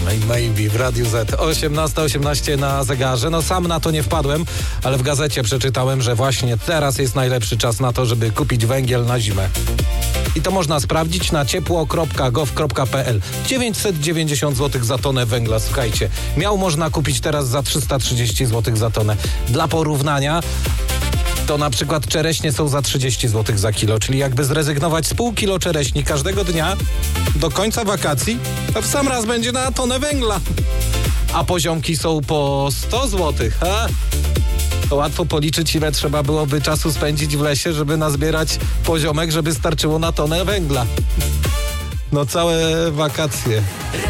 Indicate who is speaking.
Speaker 1: Maybe w Radiu Z. 18:18 na zegarze. No sam na to nie wpadłem, ale w gazecie przeczytałem, że właśnie teraz jest najlepszy czas na to, żeby kupić węgiel na zimę. I to można sprawdzić na ciepło.gov.pl. 990 zł za tonę węgla, słuchajcie. Miał można kupić teraz za 330 zł za tonę. Dla porównania to na przykład czereśnie są za 30 zł za kilo, czyli jakby zrezygnować z pół kilo czereśni każdego dnia do końca wakacji, to w sam raz będzie na tonę węgla. A poziomki są po 100 zł. To łatwo policzyć, ile trzeba byłoby czasu spędzić w lesie, żeby nazbierać poziomek, żeby starczyło na tonę węgla. No całe wakacje.